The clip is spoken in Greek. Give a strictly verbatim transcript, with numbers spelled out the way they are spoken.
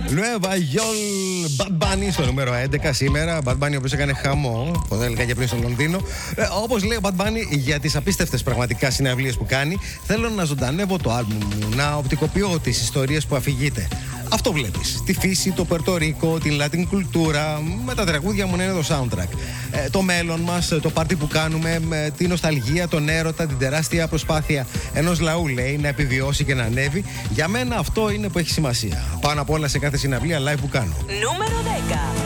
Nueva York, Bad Bunny στο νούμερο έντεκα σήμερα. Bad Bunny ο οποίος έκανε χαμό, το έλεγα και πριν στο Λονδίνο. Ε, όπως λέει ο Bad Bunny για τις απίστευτες πραγματικά συναυλίες που κάνει, θέλω να ζωντανεύω το άλμπουμ μου, να οπτικοποιώ τις ιστορίες που αφηγείται. Αυτό βλέπεις. Τη φύση, το Περτορίκο, την Λατίν κουλτούρα, με τα τραγούδια μου να είναι το soundtrack. Ε, το μέλλον μας, το πάρτι που κάνουμε, με τη νοσταλγία, τον έρωτα, την τεράστια προσπάθεια ενός λαού, λέει, να επιβιώσει και να ανέβει. Για μένα αυτό είναι που έχει σημασία. Πάνω απ' όλα σε κάθε συναυλία live που κάνω. Νούμερο δέκα.